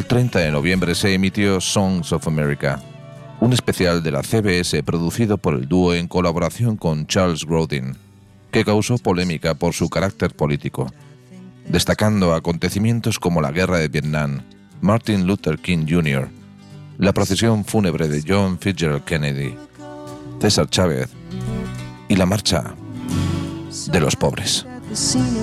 30 de noviembre se emitió Songs of America, un especial de la CBS producido por el dúo en colaboración con Charles Grodin, que causó polémica por su carácter político, destacando acontecimientos como la Guerra de Vietnam, Martin Luther King Jr., la procesión fúnebre de John Fitzgerald Kennedy, César Chávez y la marcha de los pobres.